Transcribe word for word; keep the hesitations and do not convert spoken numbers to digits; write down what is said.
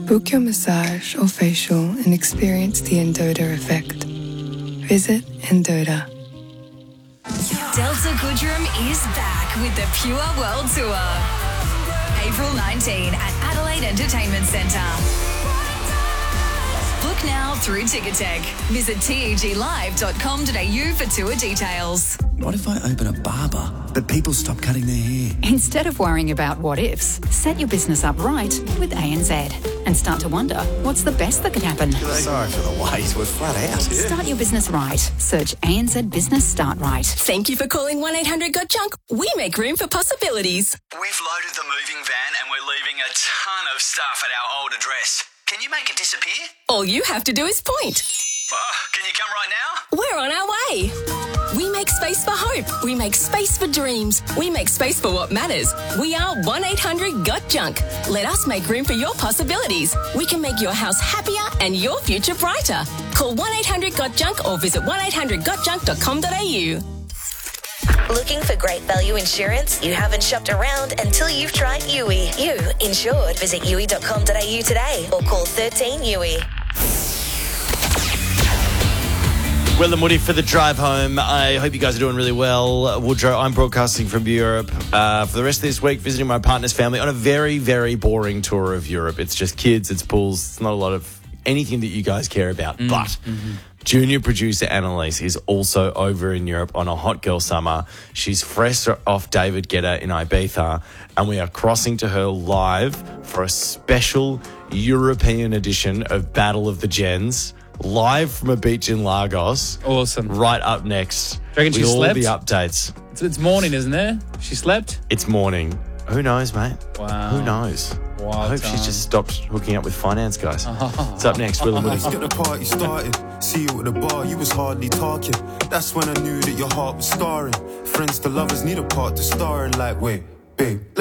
Book your massage or facial and experience the Endota effect. Visit Endota. Delta Goodrem is back with the Pure World Tour. April nineteenth at Adelaide Entertainment Centre. Book now through Ticketek. Visit T E G live dot com dot a u for tour details. What if I open a barber, but people stop cutting their hair? Instead of worrying about what ifs, set your business up right with A N Z and start to wonder what's the best that could happen. Sorry for the wait, we're flat out. Start your business right. Search A N Z Business Start Right. Thank you for calling one eight hundred got junk. We make room for possibilities. We've loaded the moving van and we're leaving a ton of stuff at our old address. Can you make it disappear? All you have to do is point. Uh, can you come right now? We're on our way. We make space for hope. We make space for dreams. We make space for what matters. We are one eight hundred got junk. Let us make room for your possibilities. We can make your house happier and your future brighter. Call one eight hundred got junk or visit one eight hundred got junk dot com dot a u. Looking for great value insurance? You haven't shopped around until you've tried U I. You insured. Visit U I dot com dot a u today or call thirteen U I. Will and Woody for the drive home. I hope you guys are doing really well. Woodrow, I'm broadcasting from Europe uh, for the rest of this week, visiting my partner's family on a very, very boring tour of Europe. It's just kids, it's pools, it's not a lot of anything that you guys care about. Mm, but mm-hmm. Junior producer Annalise is also over in Europe on a hot girl summer. She's fresh off David Guetta in Ibiza, and we are crossing to her live for a special European edition of Battle of the Gens. Live from a beach in Lagos. Awesome. Right up next. Do you reckon she with all slept? the updates. It's, it's morning, isn't it? She slept? It's morning. Who knows, mate? Wow. Who knows? Wild I hope time. she's just stopped hooking up with finance guys. Oh. It's up next, Will and Woody. Let's get the party started. See you at the bar, you was hardly talking. That's when I knew that your heart was starring. Friends to lovers need a part to star in. Like, wait, babe.